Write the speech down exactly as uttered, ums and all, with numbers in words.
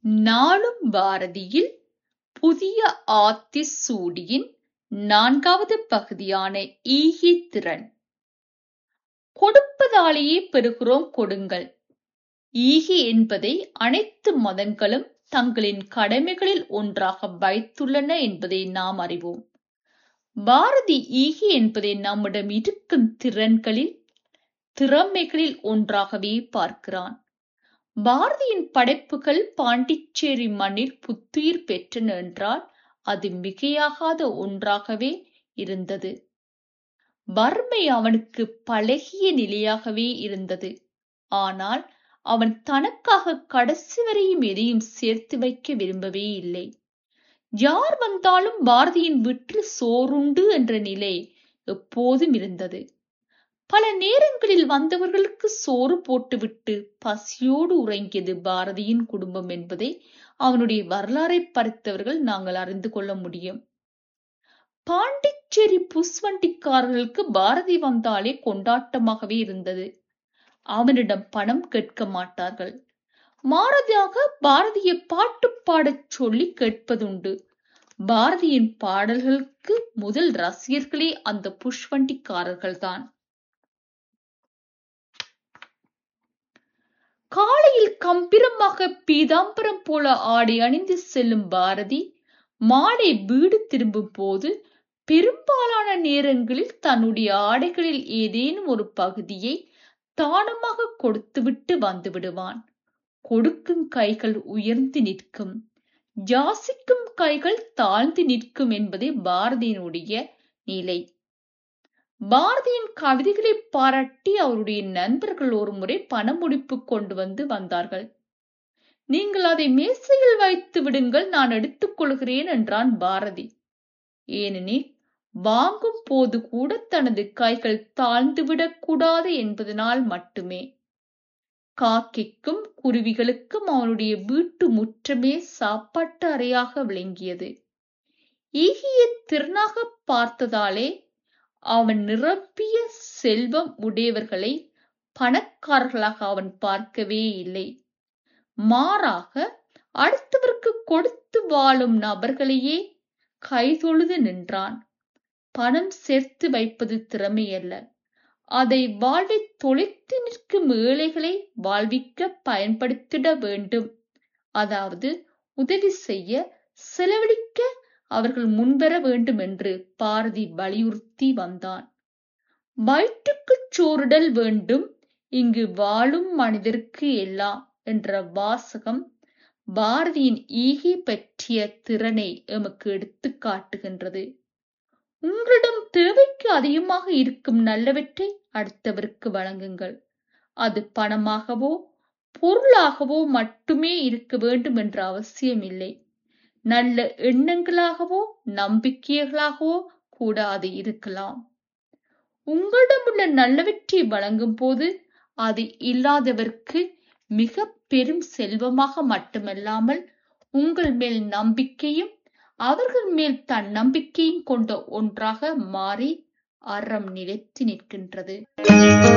நாளும் பாரதியில் புதிய ஆத்திசூடியின் நான்காவது பகுதியான ஈகை திறன். கொடுப்பதாலேயே பெறுகிறோம், கொடுங்கள். ஈகை என்பதை அனைத்து மதங்களும் தங்களின் கடமைகளில் ஒன்றாக வைத்துள்ளன என்பதை நாம் அறிவோம். பாரதி ஈகை என்பதை நம்மிடம் இருக்கும் திறன்களில் திறமைகளில் ஒன்றாகவே பார்க்கிறான். பாரதியின் படைப்புகள் பாண்டிச்சேரி மண்ணில் புத்துயிர் பெற்றன என்றால் அது மிகையாகாத ஒன்றாகவே இருந்தது. வறுமை அவனுக்கு பழகிய நிலையாகவே இருந்தது. ஆனால் அவன் தனக்காக கடைசி வரையும் எதையும் சேர்த்து வைக்க விரும்பவே இல்லை. யார் வந்தாலும் பாரதியின் வீட்டில் சோறுண்டு என்ற நிலை எப்போதும் இருந்தது. பல நேரங்களில் வந்தவர்களுக்கு சோறு போட்டுவிட்டு பசியோடு உறங்கியது பாரதியின் குடும்பம் என்பதை அவனுடைய வரலாறை படித்தவர்கள் நாங்கள் அறிந்து கொள்ள முடியும். பாண்டிச்சேரி புஸ்வண்டிக்காரர்களுக்கு பாரதி வந்தாலே கொண்டாட்டமாகவே இருந்தது. அவனிடம் பணம் கேட்க மாட்டார்கள். மாறாக பாரதியை பாட்டு பாடச் சொல்லி கேட்பதுண்டு. பாரதியின் பாடல்களுக்கு முதல் ரசிகர்களே அந்த புஷ்வண்டிக்காரர்கள்தான். காலையில் கம்பீரமாக பீதாம்பரம் போல ஆடை அணிந்து செல்லும் பாரதி மாலை வீடு திரும்பும் போது பெரும்பாலான நேரங்களில் தன்னுடைய ஆடைகளில் ஏதேனும் ஒரு பகுதியை தானமாக கொடுத்துவிட்டு வந்து விடுவான். கொடுக்கும் கைகள் உயர்ந்து நிற்கும், யாசிக்கும் கைகள் தாழ்ந்து நிற்கும் என்பதே பாரதியினுடைய நிலை. பாரதியின் கவிதைகளை பாராட்டி அவருடைய நண்பர்கள் ஒரு முறை பணமுடிப்பு கொண்டு வந்து வந்தார்கள். நீங்கள் அதை மேசையில் வைத்து விடுங்கள், நான் எடுத்துக் கொள்கிறேன் என்றான் பாரதி. ஏனெனில் வாங்கும் போது கூட தனது கைகள் தாழ்ந்துவிடக் கூடாது என்பதனால் மட்டுமே. காக்கைக்கும் குருவிகளுக்கும் அவனுடைய வீட்டு முற்றமே சாப்பாட்டு அறையாக விளங்கியது. ஈகிய திறனாக பார்த்ததாலே அவன் நிரம்பிய செல்வம் உடையவர்களை பணக்காரர்களாக அவன் பார்க்கவே இல்லை. மாறாக அடுத்தவருக்கு கொடுத்து வாழும் நபர்களையே கைதொழுது நின்றான். பணம் சேர்த்து வைப்பது திறமையல்ல, அதை வாழ்வை தொலைத்து நிற்கும் ஏழைகளை வாழ்விக்க பயன்படுத்திட வேண்டும். அதாவது உதவி செய்ய, செலவழிக்க அவர்கள் முன்வர வேண்டும் என்று பாரதி வலியுறுத்தி வந்தான். வயிற்றுக்கு சோறிடல் வேண்டும், இங்கு வாழும் மனிதருக்கு எல்லாம் என்ற வாசகம் பாரதியின் ஈகை பற்றிய திறனை எமக்கு எடுத்து காட்டுகின்றது. உங்களிடம் தேவைக்கு அதிகமாக இருக்கும் நல்லவற்றை அடுத்தவருக்கு வழங்குங்கள். அது பணமாகவோ பொருளாகவோ மட்டுமே இருக்க வேண்டும் என்ற அவசியம் இல்லை. நல்ல எண்ணங்களாகவோ நம்பிக்கைகளாகவோ கூட அது இருக்கலாம். உங்களிடமுள்ள நல்லவற்றை வழங்கும் போது அது இல்லாதவருக்கு மிக பெரும் செல்வமாக மட்டுமல்லாமல் உங்கள் மேல் நம்பிக்கையும் அவர்கள் மேல் தன் நம்பிக்கையும் கொண்ட ஒன்றாக மாறி அறம் நிலைத்து நிற்கின்றது.